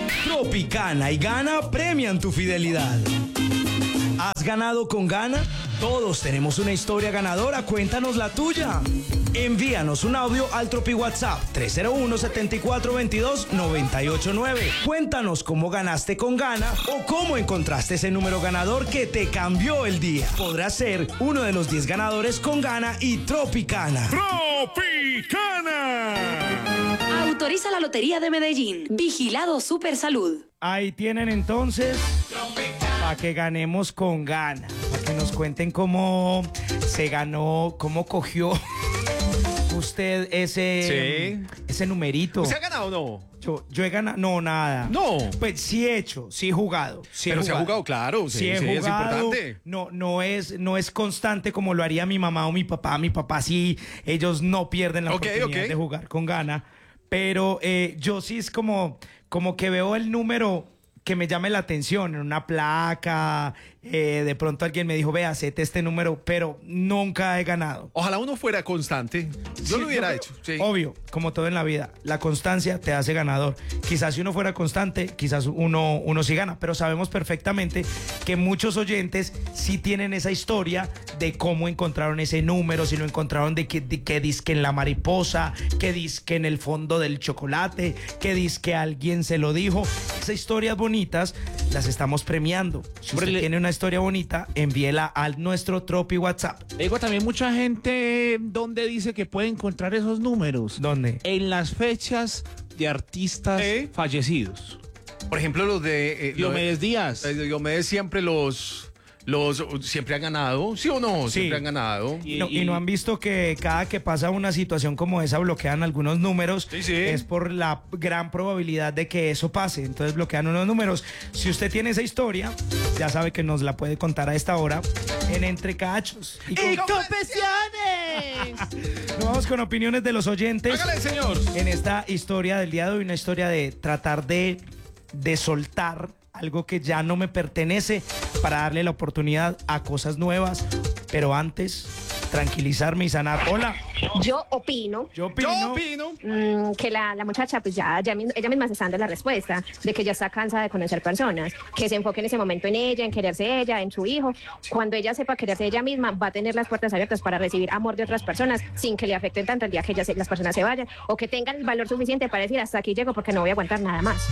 Tropicana y Gana premian tu fidelidad. ¿Has ganado con Gana? Todos tenemos una historia ganadora, cuéntanos la tuya. Envíanos un audio al Tropi WhatsApp 301-7422-989. Cuéntanos cómo ganaste con Gana o cómo encontraste ese número ganador que te cambió el día. Podrás ser uno de los 10 ganadores con Gana y Tropicana. ¡Tropicana! Autoriza la Lotería de Medellín. Vigilado Supersalud. Ahí tienen entonces para que ganemos con Gana. Para que nos cuenten cómo se ganó, cómo cogió usted ese numerito. ¿Se ha ganado o no? Yo he ganado, no, nada. No. Pues sí he hecho, sí he jugado. Pero se ha jugado, claro. Sí, he jugado. Es importante. No es constante como lo haría mi mamá o mi papá. Mi papá sí, ellos no pierden la oportunidad de jugar con Gana. Pero yo sí es como que veo el número que me llame la atención en una placa. De pronto alguien me dijo, vea, hacete este número, pero nunca he ganado. Ojalá uno fuera constante. Yo lo hubiera hecho. Sí. Obvio, como todo en la vida, la constancia te hace ganador. Quizás si uno fuera constante, quizás uno sí gana, pero sabemos perfectamente que muchos oyentes sí tienen esa historia de cómo encontraron ese número, si lo encontraron de que disque en la mariposa, que disque en el fondo del chocolate, que disque alguien se lo dijo. Esas historias bonitas las estamos premiando. Si usted tiene una historia bonita, envíela al nuestro Tropi WhatsApp. Digo, también mucha gente donde dice que puede encontrar esos números. ¿Dónde? En las fechas de artistas fallecidos. Por ejemplo, los de Diomedes Díaz. Diomedes siempre siempre han ganado, ¿sí o no? Sí. Siempre han ganado. Y no han visto que cada que pasa una situación como esa bloquean algunos números. Sí. Es por la gran probabilidad de que eso pase. Entonces bloquean unos números. Si usted tiene esa historia, ya sabe que nos la puede contar a esta hora en Entre Cachos. ¡Y confesiones! Nos vamos con opiniones de los oyentes. Hágale, señor. En esta historia del día de hoy, una historia de tratar de soltar algo que ya no me pertenece para darle la oportunidad a cosas nuevas, pero antes tranquilizarme y sanar. Hola. Yo opino que la muchacha, pues ella misma se está dando la respuesta de que ya está cansada de conocer personas, que se enfoque en ese momento en ella, en quererse ella, en su hijo. Cuando ella sepa quererse ella misma, va a tener las puertas abiertas para recibir amor de otras personas sin que le afecten tanto el día que las personas se vayan, o que tengan el valor suficiente para decir hasta aquí llego porque no voy a aguantar nada más.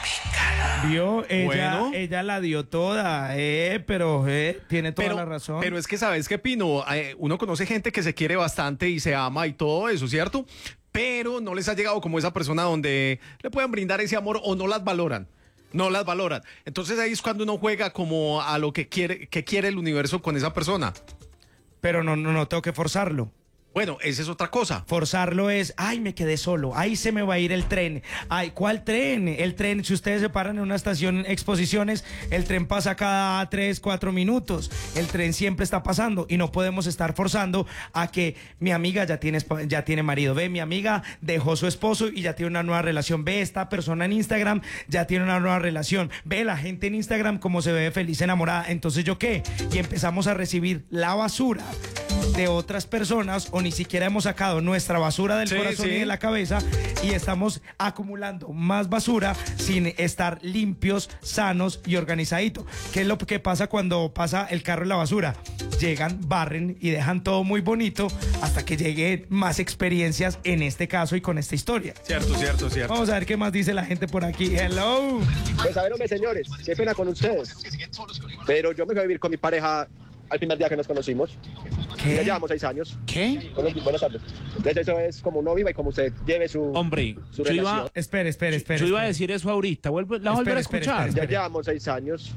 Vio, ella la dio toda, pero tiene toda la razón. Pero es que, ¿sabes qué, Pino? Uno conoce gente que se quiere bastante y se ama y todo eso, ¿cierto? Pero no les ha llegado como esa persona donde le pueden brindar ese amor o no las valoran. No las valoran. Entonces ahí es cuando uno juega como a lo que quiere el universo con esa persona. Pero no tengo que forzarlo. Bueno, esa es otra cosa. Forzarlo es, ay, me quedé solo, ay, se me va a ir el tren. Ay, ¿cuál tren? El tren, si ustedes se paran en una estación Exposiciones, el tren pasa cada 3, 4 minutos. El tren siempre está pasando y no podemos estar forzando a que mi amiga ya tiene marido. Ve, mi amiga dejó su esposo y ya tiene una nueva relación. Ve, esta persona en Instagram ya tiene una nueva relación. Ve, la gente en Instagram como se ve feliz, enamorada. Entonces, ¿yo qué? Y empezamos a recibir la basura de otras personas, o ni siquiera hemos sacado nuestra basura del corazón y de la cabeza, y estamos acumulando más basura sin estar limpios, sanos y organizaditos. ¿Qué es lo que pasa cuando pasa el carro en la basura? Llegan, barren y dejan todo muy bonito hasta que lleguen más experiencias en este caso y con esta historia. Cierto. Vamos a ver qué más dice la gente por aquí. Hello. Pues a ver, hombre, señores, qué pena con ustedes, pero yo me voy a vivir con mi pareja al primer día que nos conocimos. ¿Qué? Ya llevamos 6 años. ¿Qué? Buenas tardes. Entonces eso es como uno viva y como usted lleve su relación. Espere. Yo iba a decir eso ahorita. ¿La volver a escuchar? Ya llevamos 6 años.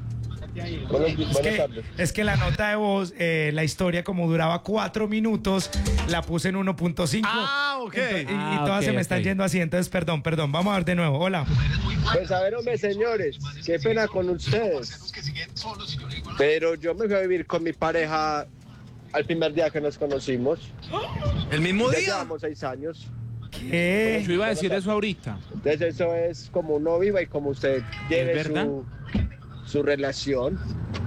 Buenas tardes. Es que la nota de voz, la historia como duraba 4 minutos, la puse en 1.5. Ah, ok. Y todas se me están yendo así, entonces perdón. Vamos a ver de nuevo. Hola. Pues a ver, hombre, señores, qué pena con ustedes, pero yo me voy a vivir con mi pareja al primer día que nos conocimos. ¿El mismo Ya día? llevamos 6 años. ¿Qué? Yo iba a decir eso ahorita. Entonces eso es como uno viva y como usted lleve ¿Es verdad? su relación.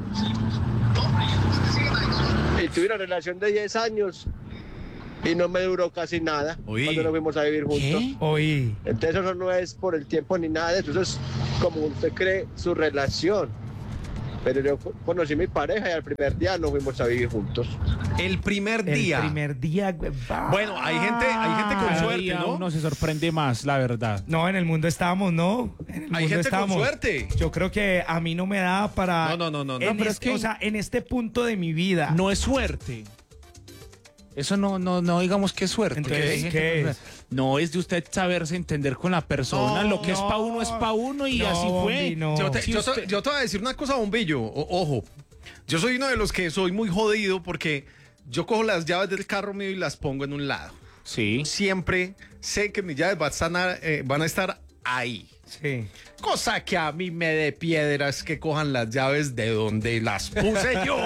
Y tuve una relación de 10 años y no me duró casi nada. Uy. Cuando nos fuimos a vivir juntos. ¿Qué? Oí. Entonces eso no es por el tiempo ni nada de eso, eso es como usted cree su relación. Pero yo conocí a mi pareja y al primer día nos fuimos a vivir juntos. El primer día. El primer día. Bueno, hay gente con Cada suerte, día ¿no? uno se sorprende más, la verdad. No, en el mundo estamos, ¿no? En el Hay mundo gente estamos. con suerte. Yo creo que a mí no me da para... No. pero es que- O sea, en este punto de mi vida. No es suerte. Eso no digamos que es suerte. Entonces, Hay gente ¿qué que- es? No es de usted saberse entender con la persona. No, Lo que es pa' uno es pa' uno y no, así fue. Bombi, no. Yo te Si usted- yo te voy a decir una cosa, Bombillo. Ojo, yo soy uno de los que soy muy jodido porque yo cojo las llaves del carro mío y las pongo en un lado. Sí. Siempre sé que mis llaves van a estar ahí. Sí. Cosa que a mí me dé piedras que cojan las llaves de donde las puse yo.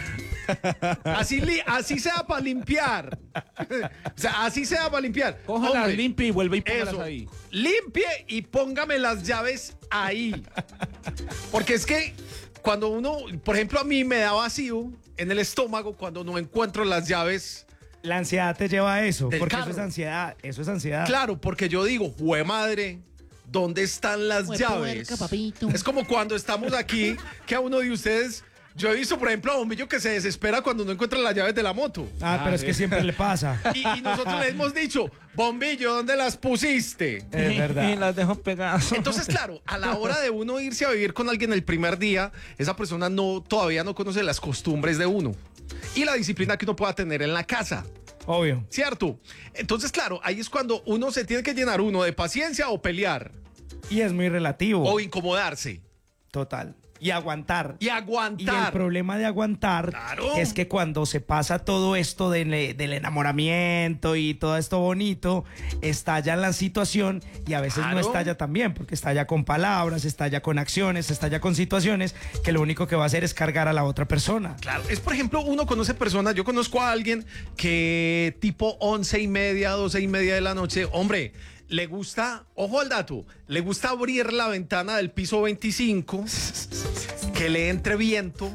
Así sea para limpiar. O sea, así sea para limpiar. Cójalas, Hombre, limpie y vuelve y póngalas eso. ahí. Limpie y póngame las llaves ahí. Porque es que cuando uno, por ejemplo, a mí me da vacío en el estómago cuando no encuentro las llaves. La ansiedad te lleva a eso, Del porque carro. eso es ansiedad, eso es ansiedad. Claro, porque yo digo, jue madre, ¿dónde están las llaves? Es como cuando estamos aquí, que a uno de ustedes, yo he visto, por ejemplo, a Bombillo que se desespera cuando no encuentra las llaves de la moto. Pero es que siempre le pasa. Y nosotros le hemos dicho, Bombillo, ¿dónde las pusiste? Es verdad. Y las dejo pegadas. Entonces, claro, a la hora de uno irse a vivir con alguien el primer día, esa persona todavía no conoce las costumbres de uno y la disciplina que uno pueda tener en la casa. Obvio. ¿Cierto? Entonces, claro, ahí es cuando uno se tiene que llenar uno de paciencia o pelear Y es muy relativo. o incomodarse Total. Y aguantar. y Y el aguantar. problema de aguantar Claro. es que cuando se pasa todo esto del enamoramiento y todo esto bonito, estalla la situación y a veces no Claro. estalla tan bien, porque estalla con palabras, estalla con acciones, estalla con situaciones que lo único que va a hacer es cargar a la otra persona. Claro, es por ejemplo, uno conoce personas, yo conozco a alguien que tipo 11:30, 12:30 de la noche, hombre, le gusta, ojo al dato, le gusta abrir la ventana del piso 25, que le entre viento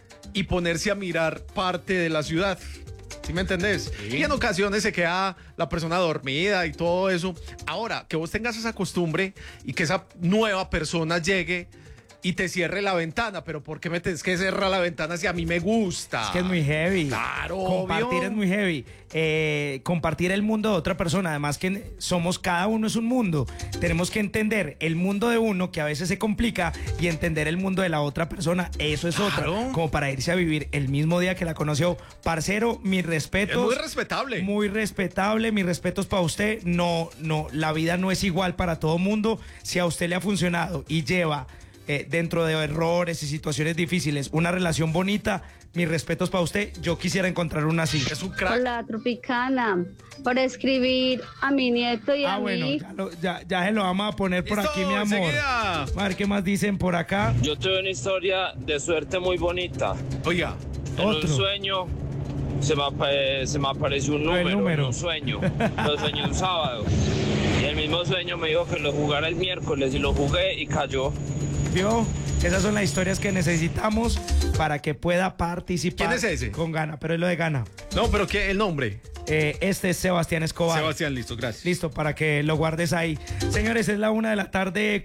y ponerse a mirar parte de la ciudad. ¿Sí me entendés? Y en ocasiones se queda la persona dormida y todo eso. Ahora, que vos tengas esa costumbre y que esa nueva persona llegue y te cierre la ventana, pero ¿por qué me tienes que cerrar la ventana si a mí me gusta? Es que es muy heavy. Claro, Compartir obvio. es muy heavy. Compartir el mundo de otra persona. Además que cada uno es un mundo. Tenemos que entender el mundo de uno, que a veces se complica, y entender el mundo de la otra persona. Eso es Claro. otra. Como para irse a vivir el mismo día que la conoció. Parcero, mis respetos. Es muy respetable. Muy respetable. Mis respetos para usted. No, la vida no es igual para todo mundo. Si a usted le ha funcionado y lleva dentro de errores y situaciones difíciles una relación bonita, mis respetos para usted. Yo quisiera encontrar una así. Es un crack. Hola, Tropicana. Para escribir a mi nieto y a Bueno, mí. ya se lo vamos a poner por Listo, aquí, mi amor. enseguida. A ver qué más dicen por acá. Yo tuve una historia de suerte muy bonita. Oiga, En Otro. un sueño se me apareció un El número, número. en un sueño. Lo soñé un sábado. Y el mismo sueño me dijo que lo jugara el miércoles y lo jugué y cayó. ¿Vio? Esas son las historias que necesitamos para que pueda participar. ¿Quién es ese? Con Gana, pero es lo de Gana. no, pero ¿qué? El nombre. Este es Sebastián Escobar. Sebastián, listo, gracias. Listo, para que lo guardes ahí. Señores, es la 1:45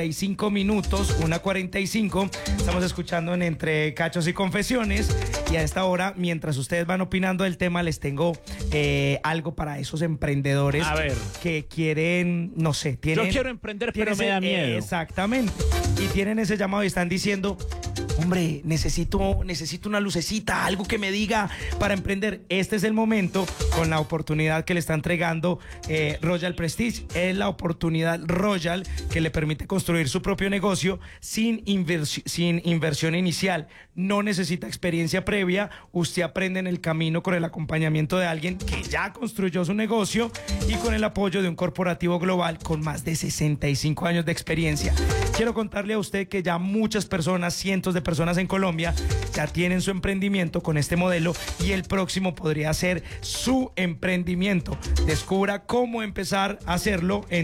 p.m, 1:45. Estamos escuchando en Entre Cachos y Confesiones. Y a esta hora, mientras ustedes van opinando del tema, les tengo algo para esos emprendedores A ver. que quieren, no sé, tienen... Yo quiero emprender, pero tienen me da ese- miedo. Exactamente. Y tienen ese llamado y están diciendo... Hombre, necesito una lucecita, algo que me diga para emprender. Este es el momento, con la oportunidad que le está entregando Royal Prestige. Es la oportunidad Royal que le permite construir su propio negocio sin inversión inicial. No necesita experiencia previa. Usted aprende en el camino con el acompañamiento de alguien que ya construyó su negocio y con el apoyo de un corporativo global con más de 65 años de experiencia. Quiero contarle a usted que ya muchas personas, cientos de personas en Colombia, ya tienen su emprendimiento con este modelo y el próximo podría ser su emprendimiento. Descubra cómo empezar a hacerlo en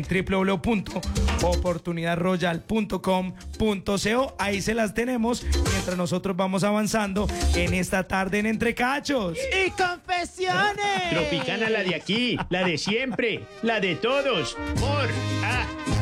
www.oportunidadroyal.com.co. Ahí se las tenemos mientras nosotros vamos avanzando en esta tarde en Entre Cachos. ¡Y confesiones! Tropicana, la de aquí, la de siempre, la de todos. Por